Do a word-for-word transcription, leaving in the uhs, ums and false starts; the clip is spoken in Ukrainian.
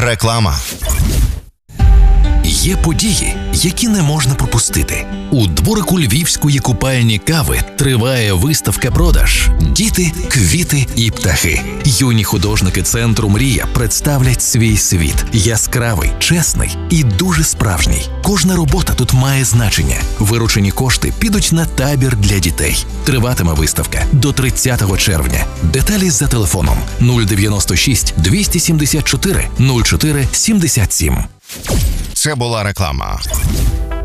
Реклама. Є події, які не можна пропустити. У дворику Львівської купальні кави триває виставка-продаж «Діти, квіти і птахи». Юні художники центру «Мрія» представлять свій світ. Яскравий, чесний і дуже справжній. Кожна робота тут має значення. Виручені кошти підуть на табір для дітей. Триватиме виставка до тридцятого червня. Деталі за телефоном нуль дев'яносто шість двісті сімдесят чотири нуль чотири сімдесят сім. Це була реклама.